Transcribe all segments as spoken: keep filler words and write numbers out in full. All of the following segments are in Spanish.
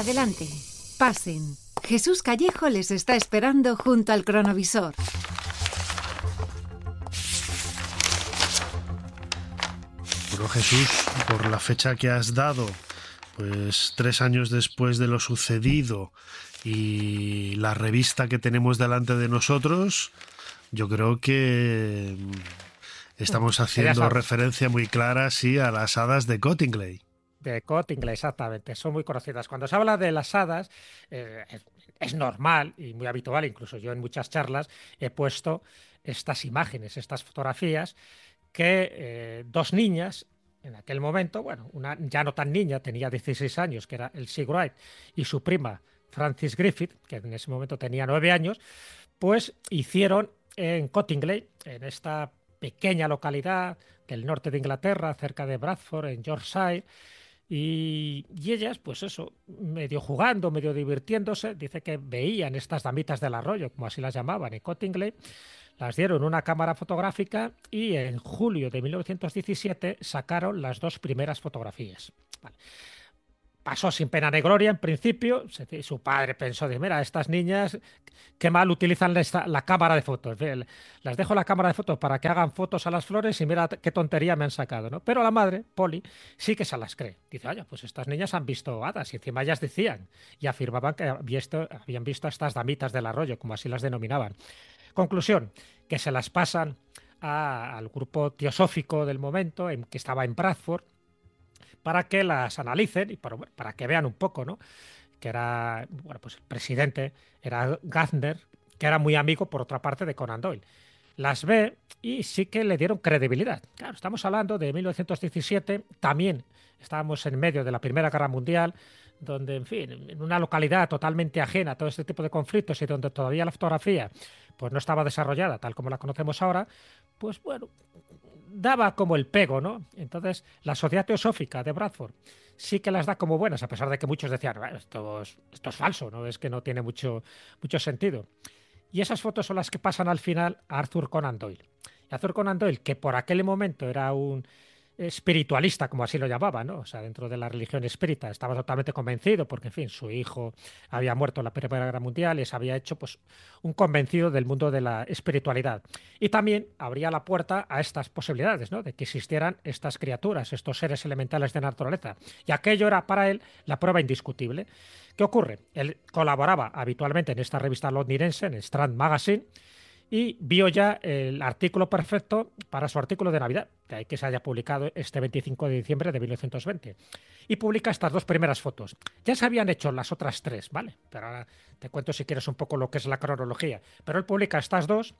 Adelante, pasen. Jesús Callejo les está esperando junto al cronovisor. Bueno, Jesús, por la fecha que has dado, pues tres años después de lo sucedido y la revista que tenemos delante de nosotros, yo creo que estamos haciendo referencia muy clara, sí, a las hadas de Cottingley. De Cottingley, exactamente. Son muy conocidas. Cuando se habla de las hadas, eh, es, es normal y muy habitual, incluso yo en muchas charlas he puesto estas imágenes, estas fotografías, que eh, dos niñas, en aquel momento, bueno, una ya no tan niña, tenía dieciséis años, que era Elsie Wright, y su prima Frances Griffith, que en ese momento tenía nueve años, pues hicieron en Cottingley, en esta pequeña localidad del norte de Inglaterra, cerca de Bradford, en Yorkshire, y, y ellas, pues eso, medio jugando, medio divirtiéndose, dice que veían estas damitas del arroyo, como así las llamaban, en Cottingley, las dieron una cámara fotográfica y en julio de mil novecientos diecisiete sacaron las dos primeras fotografías. Vale. Pasó sin pena ni gloria en principio. Su padre pensó, de, mira, estas niñas qué mal utilizan esta, la cámara de fotos. Las dejo la cámara de fotos para que hagan fotos a las flores y mira qué tontería me han sacado, ¿no? Pero la madre, Polly, sí que se las cree. Dice, oye, pues estas niñas han visto hadas y encima ellas decían y afirmaban que habían visto, habían visto a estas damitas del arroyo, como así las denominaban. Conclusión, que se las pasan a, al grupo teosófico del momento, en, que estaba en Bradford, para que las analicen y para, para que vean un poco, ¿no? Que era, bueno, pues el presidente era Gardner, que era muy amigo, por otra parte, de Conan Doyle. Las ve y sí que le dieron credibilidad. Claro, estamos hablando de mil novecientos diecisiete, también estábamos en medio de la Primera Guerra Mundial, donde, en fin, en una localidad totalmente ajena a todo este tipo de conflictos y donde todavía la fotografía pues no estaba desarrollada tal como la conocemos ahora, pues bueno, daba como el pego, ¿no? Entonces, la Sociedad Teosófica de Bradford sí que las da como buenas, a pesar de que muchos decían, bueno, esto es, esto es falso, ¿no? Es que no tiene mucho, mucho sentido. Y esas fotos son las que pasan al final a Arthur Conan Doyle. Y Arthur Conan Doyle, que por aquel momento era un espiritualista, como así lo llamaba, ¿no? O sea, dentro de la religión espírita, estaba totalmente convencido porque, en fin, su hijo había muerto en la Primera Guerra Mundial y se había hecho, pues, un convencido del mundo de la espiritualidad. Y también abría la puerta a estas posibilidades, ¿no? De que existieran estas criaturas, estos seres elementales de la naturaleza. Y aquello era para él la prueba indiscutible. ¿Qué ocurre? Él colaboraba habitualmente en esta revista londinense, en Strand Magazine, y vio ya el artículo perfecto para su artículo de Navidad, de ahí que se haya publicado este veinticinco de diciembre de mil novecientos veinte. Y publica estas dos primeras fotos. Ya se habían hecho las otras tres, ¿vale? Pero ahora te cuento si quieres un poco lo que es la cronología. Pero él publica estas dos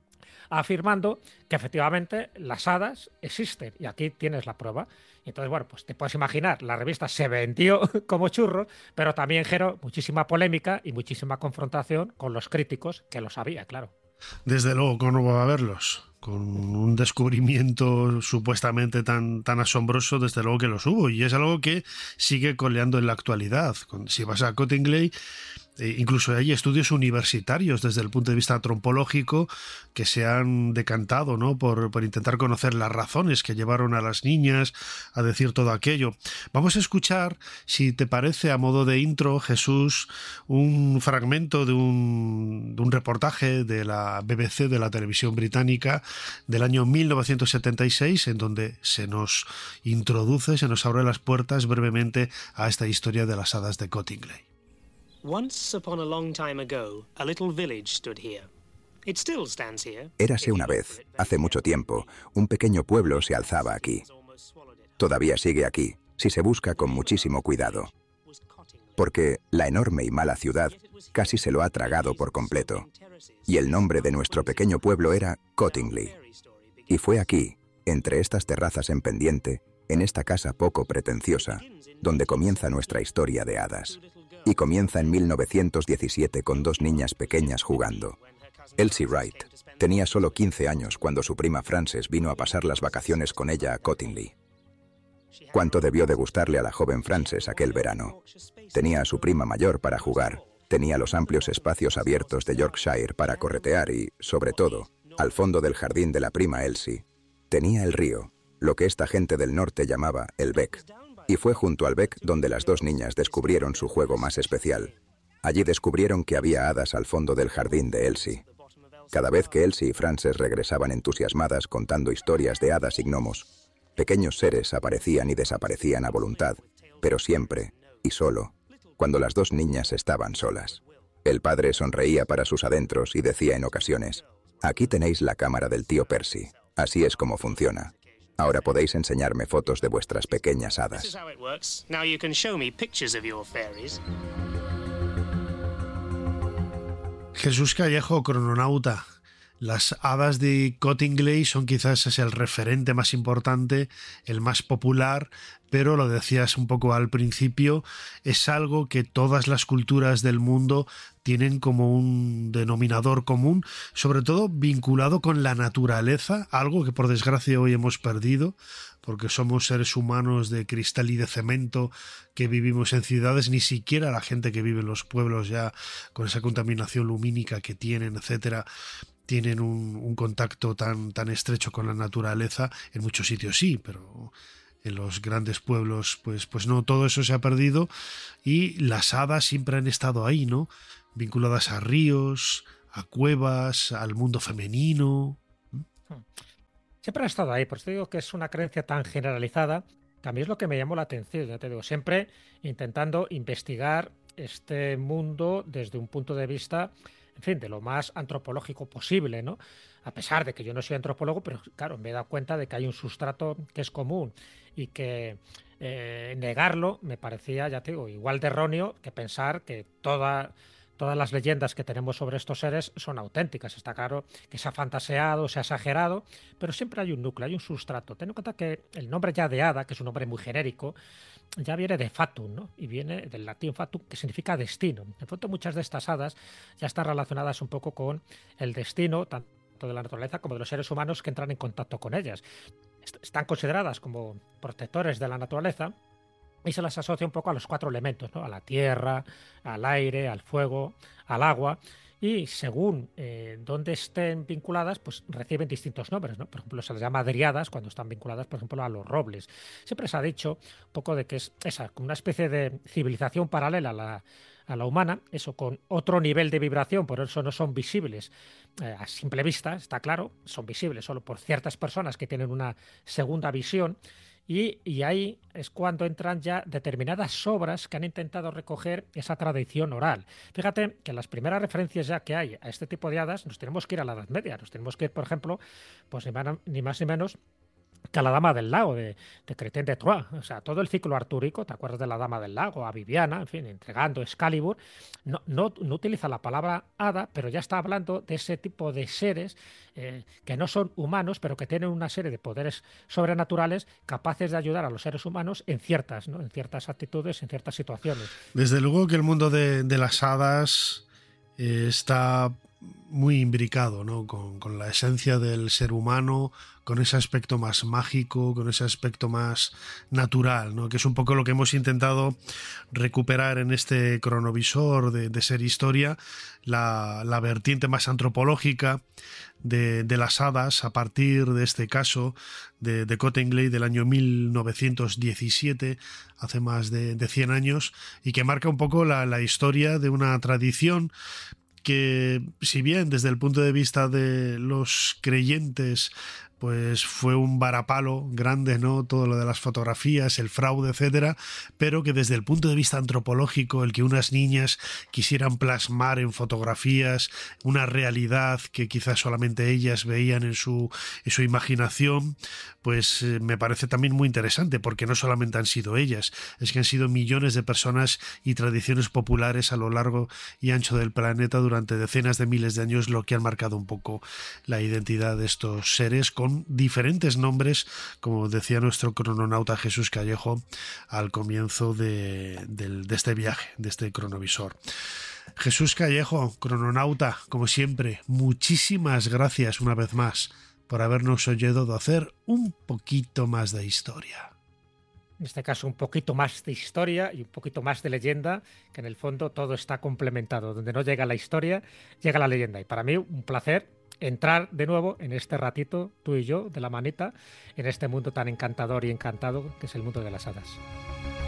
afirmando que efectivamente las hadas existen. Y aquí tienes la prueba. Y entonces, bueno, pues te puedes imaginar, la revista se vendió como churros, pero también generó muchísima polémica y muchísima confrontación con los críticos, que lo sabía, claro. Desde luego, ¿cómo no va a verlos? Con un descubrimiento supuestamente tan, tan asombroso, desde luego que los hubo. Y es algo que sigue coleando en la actualidad. Si vas a Cottingley, eh, incluso hay estudios universitarios desde el punto de vista antropológico que se han decantado, ¿no? por, por intentar conocer las razones que llevaron a las niñas a decir todo aquello. Vamos a escuchar, si te parece, a modo de intro, Jesús, un fragmento de un, de un reportaje de la B B C, de la televisión británica, del año mil novecientos setenta y seis, en donde se nos introduce, se nos abre las puertas brevemente a esta historia de las hadas de Cottingley. Once upon a long time ago, a little village stood here. It still stands here. Érase una vez, hace mucho tiempo, un pequeño pueblo se alzaba aquí. Todavía sigue aquí, si se busca con muchísimo cuidado. Porque la enorme y mala ciudad casi se lo ha tragado por completo. Y el nombre de nuestro pequeño pueblo era Cottingley. Y fue aquí, entre estas terrazas en pendiente, en esta casa poco pretenciosa, donde comienza nuestra historia de hadas. Y comienza en mil novecientos diecisiete con dos niñas pequeñas jugando. Elsie Wright tenía solo quince años cuando su prima Frances vino a pasar las vacaciones con ella a Cottingley. Cuánto debió de gustarle a la joven Frances aquel verano. Tenía a su prima mayor para jugar, tenía los amplios espacios abiertos de Yorkshire para corretear y, sobre todo, al fondo del jardín de la prima Elsie, tenía el río, lo que esta gente del norte llamaba el Beck, Y fue junto al bec donde las dos niñas descubrieron su juego más especial. Allí descubrieron que había hadas al fondo del jardín de Elsie. Cada vez que Elsie y Frances regresaban entusiasmadas contando historias de hadas y gnomos, pequeños seres aparecían y desaparecían a voluntad, pero siempre, y solo, cuando las dos niñas estaban solas. El padre sonreía para sus adentros y decía en ocasiones: «Aquí tenéis la cámara del tío Percy. Así es como funciona. Ahora podéis enseñarme fotos de vuestras pequeñas hadas». Jesús Callejo, crononauta. Las hadas de Cottingley son quizás es el referente más importante, el más popular, pero lo decías un poco al principio, es algo que todas las culturas del mundo tienen como un denominador común, sobre todo vinculado con la naturaleza, algo que por desgracia hoy hemos perdido, porque somos seres humanos de cristal y de cemento que vivimos en ciudades, ni siquiera la gente que vive en los pueblos ya con esa contaminación lumínica que tienen, etcétera, tienen un, un contacto tan, tan estrecho con la naturaleza. En muchos sitios sí, pero en los grandes pueblos pues, pues no, todo eso se ha perdido, y las hadas siempre han estado ahí, ¿no? Vinculadas a ríos, a cuevas, al mundo femenino. Siempre ha estado ahí, por eso digo que es una creencia tan generalizada, que a mí es lo que me llamó la atención, ya te digo, siempre intentando investigar este mundo desde un punto de vista, en fin, de lo más antropológico posible, ¿no? A pesar de que yo no soy antropólogo, pero claro, me he dado cuenta de que hay un sustrato que es común y que eh, negarlo me parecía, ya te digo, igual de erróneo que pensar que toda... Todas las leyendas que tenemos sobre estos seres son auténticas. Está claro que se ha fantaseado, se ha exagerado, pero siempre hay un núcleo, hay un sustrato. Ten en cuenta que el nombre ya de hada, que es un nombre muy genérico, ya viene de fatum, ¿no? Y viene del latín fatum, que significa destino. En fondo, muchas de estas hadas ya están relacionadas un poco con el destino, tanto de la naturaleza como de los seres humanos que entran en contacto con ellas. Están consideradas como protectores de la naturaleza, y se las asocia un poco a los cuatro elementos, ¿no? A la tierra, al aire, al fuego, al agua. Y según eh, dónde estén vinculadas, pues reciben distintos nombres, ¿no? Por ejemplo, se les llama dríadas cuando están vinculadas, por ejemplo, a los robles. Siempre se ha dicho un poco de que es esa, como una especie de civilización paralela a la, a la humana, eso con otro nivel de vibración, por eso no son visibles eh, a simple vista, está claro, son visibles solo por ciertas personas que tienen una segunda visión. Y, y ahí es cuando entran ya determinadas obras que han intentado recoger esa tradición oral. Fíjate que las primeras referencias ya que hay a este tipo de hadas, nos tenemos que ir a la Edad Media, nos tenemos que ir, por ejemplo, pues ni, man, ni más ni menos que a la Dama del Lago, de, de Crétin de Troyes. O sea, todo el ciclo artúrico, ¿te acuerdas de la Dama del Lago? A Viviana, en fin, entregando Excalibur. No, no, no utiliza la palabra hada, pero ya está hablando de ese tipo de seres eh, que no son humanos, pero que tienen una serie de poderes sobrenaturales capaces de ayudar a los seres humanos en ciertas, ¿no? En ciertas actitudes, en ciertas situaciones. Desde luego que el mundo de, de las hadas eh, está muy imbricado, ¿no? Con, con la esencia del ser humano, con ese aspecto más mágico, con ese aspecto más natural, ¿no? Que es un poco lo que hemos intentado recuperar en este cronovisor de, de Ser Historia, la, la vertiente más antropológica de, de las hadas a partir de este caso de, de Cottingley del año mil novecientos diecisiete, hace más de, de cien años, y que marca un poco la, la historia de una tradición que, si bien desde el punto de vista de los creyentes pues fue un varapalo grande, ¿no? Todo lo de las fotografías, el fraude, etcétera, pero que desde el punto de vista antropológico, el que unas niñas quisieran plasmar en fotografías una realidad que quizás solamente ellas veían en su, en su imaginación, pues eh, me parece también muy interesante, porque no solamente han sido ellas, es que han sido millones de personas y tradiciones populares a lo largo y ancho del planeta durante decenas de miles de años, lo que han marcado un poco la identidad de estos seres con diferentes nombres, como decía nuestro crononauta Jesús Callejo al comienzo de, de, de este viaje, de este cronovisor. Jesús Callejo, crononauta, como siempre, muchísimas gracias una vez más por habernos ayudado a hacer un poquito más de historia. En este caso un poquito más de historia y un poquito más de leyenda, que en el fondo todo está complementado. Donde no llega la historia, llega la leyenda. Y para mí un placer entrar de nuevo en este ratito, tú y yo, de la manita, en este mundo tan encantador y encantado que es el mundo de las hadas.